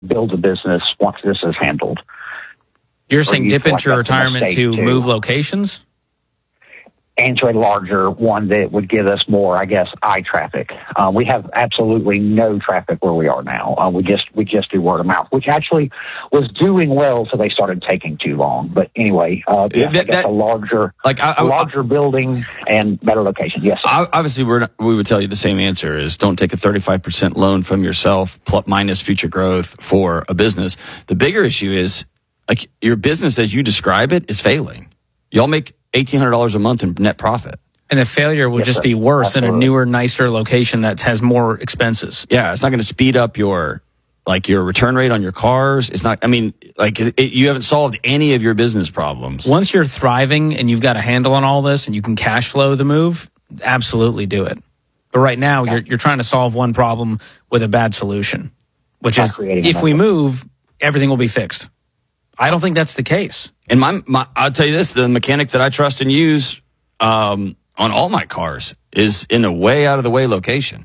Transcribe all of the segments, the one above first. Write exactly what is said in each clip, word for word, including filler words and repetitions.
build a business once this is handled. You're saying dip into your retirement to move locations? Into a larger one that would give us more, I guess, eye traffic. Uh, we have absolutely no traffic where we are now. Uh, we just we just do word of mouth, which actually was doing well until they started taking too long. But anyway, uh, yeah, that, I guess that, a larger, like I, I, a larger I, building and better location. Yes. I, obviously, we're not, we would tell you the same answer is don't take a thirty-five percent loan from yourself plus minus future growth for a business. The bigger issue is like your business as you describe it is failing. Y'all make eighteen hundred dollars a month in net profit. And the failure will yes, just sir. be worse Absolutely. in a newer, nicer location that has more expenses. Yeah, it's not going to speed up your like your return rate on your cars. It's not, I mean, like it, you haven't solved any of your business problems. Once you're thriving and you've got a handle on all this and you can cash flow the move, absolutely do it. But right now, yeah. you're you're trying to solve one problem with a bad solution, which not is if we move, everything will be fixed. I don't think that's the case. And my, my, I'll tell you this, the mechanic that I trust and use um, on all my cars is in a way out of the way location.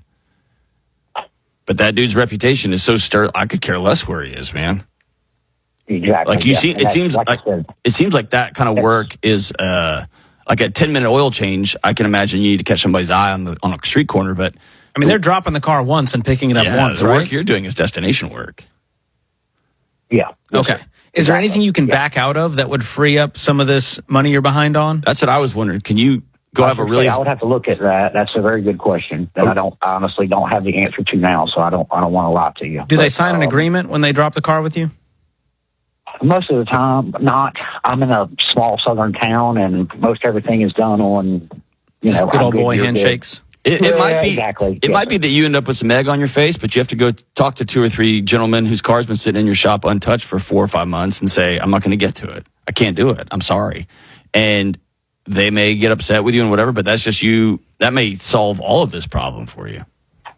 But that dude's reputation is so sterling, I could care less where he is, man. Exactly. Like you yeah. see, it seems like, like it seems like that kind of work is uh, like a ten minute oil change. I can imagine you need to catch somebody's eye on the on a street corner, but I mean they're dropping the car once and picking it up yeah, once. The right? work you're doing is destination work. Yeah. Okay. Is exactly. there anything you can yeah. back out of that would free up some of this money you're behind on? That's what I was wondering. Can you go I have a really? I would have to look at that. That's a very good question that oh. I don't I honestly don't have the answer to now. So I don't I don't want to lie to you. Do but, they sign um, an agreement when they drop the car with you? Most of the time, not. I'm in a small southern town, and most everything is done on you know good old good, boy handshakes. It, it yeah, might be exactly. It yeah. might be that you end up with some egg on your face, but you have to go talk to two or three gentlemen whose car's been sitting in your shop untouched for four or five months and say, "I'm not going to get to it. I can't do it. I'm sorry." And they may get upset with you and whatever, but that's just you. That may solve all of this problem for you.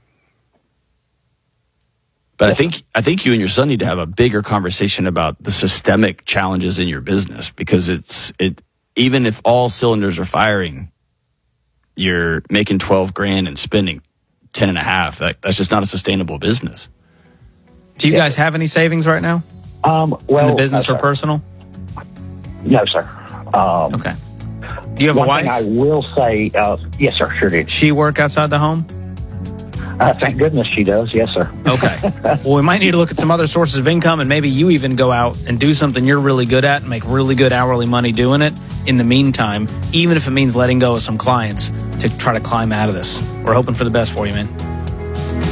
But I think I think you and your son need to have a bigger conversation about the systemic challenges in your business because it's it even if all cylinders are firing, you're making twelve grand and spending ten and a half. That, that's just not a sustainable business. Do you yeah. guys have any savings right now? Um, well, in the business no, or personal? No, sir. Um, okay. Do you have one a wife? Thing I will say, uh, yes, sir. Sure do. She work outside the home? Uh, thank goodness she does. Yes, sir. Okay. Well, we might need to look at some other sources of income, and maybe you even go out and do something you're really good at and make really good hourly money doing it in the meantime, even if it means letting go of some clients to try to climb out of this. We're hoping for the best for you, man.